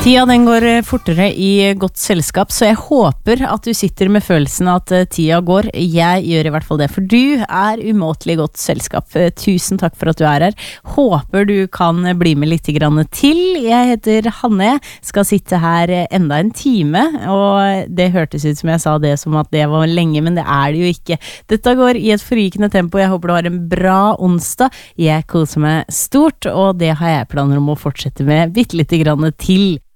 Tida den går fortere I godt selskap, så jeg håper at du sitter med følelsen at tida går. Jeg gjør I hvert fall det, for du umåtelig godt selskap. Tusen takk for at du her. Håper du kan bli med litt grann til. Jeg heter Hanne, skal sitte her enda en time, og det hørtes ut som jeg sa det som at det var lenge, men det det jo ikke. Dette går I et forrykende tempo. Jeg håper du har en bra onsdag. Jeg koser meg stort, og det har jeg planer om å fortsette med bitte litt grann til.